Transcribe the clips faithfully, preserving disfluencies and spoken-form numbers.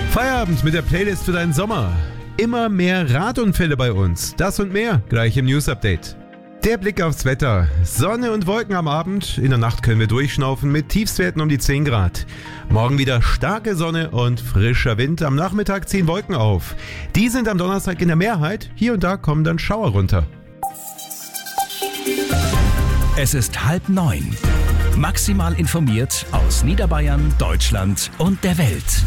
Feierabend mit der Playlist für deinen Sommer. Immer mehr Radunfälle bei uns. Das und mehr gleich im News-Update. Der Blick aufs Wetter. Sonne und Wolken am Abend. In der Nacht können wir durchschnaufen mit Tiefstwerten um die zehn Grad. Morgen wieder starke Sonne und frischer Wind. Am Nachmittag ziehen Wolken auf. Die sind am Donnerstag in der Mehrheit. Hier und da kommen dann Schauer runter. Es ist halb neun. Maximal informiert aus Niederbayern, Deutschland und der Welt.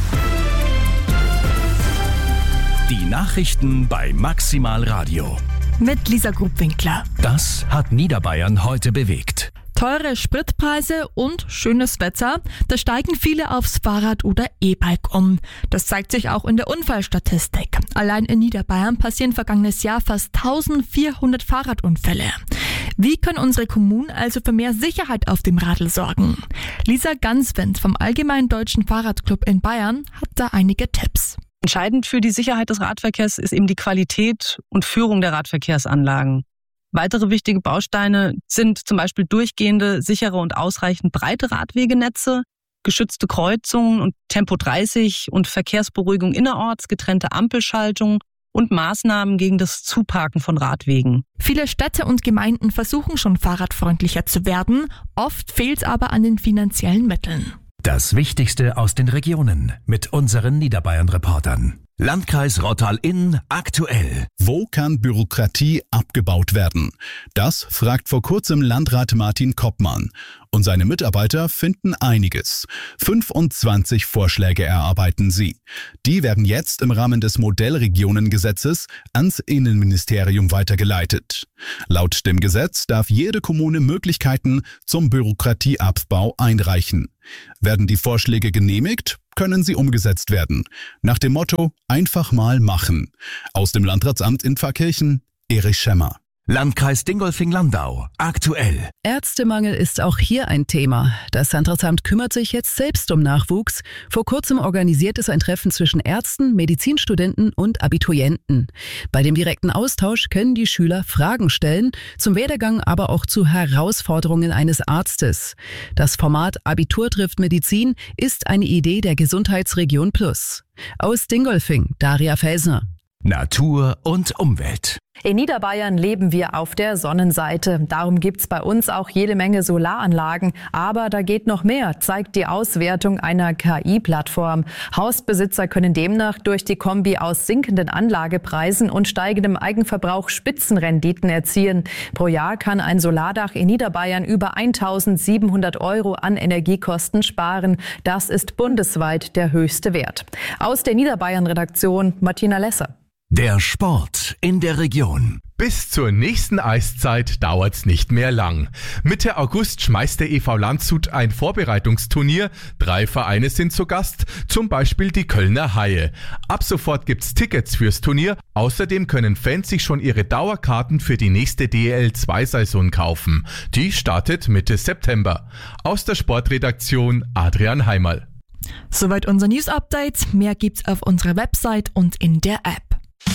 Die Nachrichten bei Maximal Radio. Mit Lisa Grubwinkler. Das hat Niederbayern heute bewegt. Teure Spritpreise und schönes Wetter, da steigen viele aufs Fahrrad oder E-Bike um. Das zeigt sich auch in der Unfallstatistik. Allein in Niederbayern passieren vergangenes Jahr fast eintausendvierhundert Fahrradunfälle. Wie können unsere Kommunen also für mehr Sicherheit auf dem Radl sorgen? Lisa Ganswind vom Allgemeinen Deutschen Fahrradclub in Bayern hat da einige Tipps. Entscheidend für die Sicherheit des Radverkehrs ist eben die Qualität und Führung der Radverkehrsanlagen. Weitere wichtige Bausteine sind zum Beispiel durchgehende, sichere und ausreichend breite Radwegenetze, geschützte Kreuzungen und Tempo dreißig und Verkehrsberuhigung innerorts, getrennte Ampelschaltung und Maßnahmen gegen das Zuparken von Radwegen. Viele Städte und Gemeinden versuchen schon fahrradfreundlicher zu werden, oft fehlt es aber an den finanziellen Mitteln. Das Wichtigste aus den Regionen mit unseren Niederbayern-Reportern. Landkreis Rottal-Inn aktuell. Wo kann Bürokratie abgebaut werden? Das fragt vor kurzem Landrat Martin Koppmann. Und seine Mitarbeiter finden einiges. fünfundzwanzig Vorschläge erarbeiten sie. Die werden jetzt im Rahmen des Modellregionengesetzes ans Innenministerium weitergeleitet. Laut dem Gesetz darf jede Kommune Möglichkeiten zum Bürokratieabbau einreichen. Werden die Vorschläge genehmigt, können sie umgesetzt werden. Nach dem Motto, einfach mal machen. Aus dem Landratsamt in Pfarrkirchen, Erich Schemmer. Landkreis Dingolfing-Landau aktuell. Ärztemangel ist auch hier ein Thema. Das Landratsamt kümmert sich jetzt selbst um Nachwuchs. Vor kurzem organisiert es ein Treffen zwischen Ärzten, Medizinstudenten und Abiturienten. Bei dem direkten Austausch können die Schüler Fragen stellen, zum Werdegang, aber auch zu Herausforderungen eines Arztes. Das Format Abitur trifft Medizin ist eine Idee der Gesundheitsregion Plus. Aus Dingolfing, Daria Felsner. Natur und Umwelt. In Niederbayern leben wir auf der Sonnenseite. Darum gibt's bei uns auch jede Menge Solaranlagen. Aber da geht noch mehr, zeigt die Auswertung einer K I-Plattform. Hausbesitzer können demnach durch die Kombi aus sinkenden Anlagepreisen und steigendem Eigenverbrauch Spitzenrenditen erzielen. Pro Jahr kann ein Solardach in Niederbayern über eintausendsiebenhundert Euro an Energiekosten sparen. Das ist bundesweit der höchste Wert. Aus der Niederbayern-Redaktion Martina Lesser. Der Sport in der Region. Bis zur nächsten Eiszeit dauert's nicht mehr lang. Mitte August schmeißt der E V Landshut ein Vorbereitungsturnier. Drei Vereine sind zu Gast, zum Beispiel die Kölner Haie. Ab sofort gibt's Tickets fürs Turnier. Außerdem können Fans sich schon ihre Dauerkarten für die nächste D E L zwei Saison kaufen. Die startet Mitte September. Aus der Sportredaktion Adrian Heimerl. Soweit unser News-Update. Mehr gibt's auf unserer Website und in der App.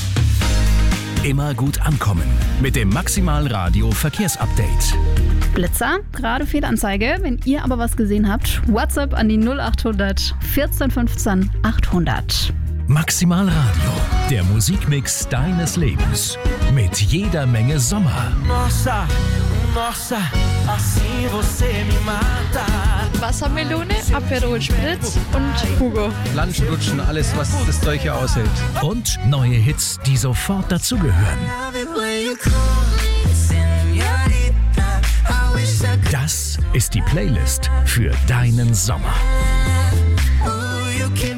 Immer gut ankommen mit dem Maximal Radio Verkehrsupdate. Blitzer, gerade Fehlanzeige. Wenn ihr aber was gesehen habt, WhatsApp an die null achthundert vierzehn fünfzehn achthundert. Maximal Radio, der Musikmix deines Lebens. Mit jeder Menge Sommer. Nossa, nossa, assim você me mata. Wassermelone, Aperol Spritz und Hugo. Lunch-Lutschen, alles, was das Zeug hier aushält. Und neue Hits, die sofort dazugehören. Das ist die Playlist für deinen Sommer.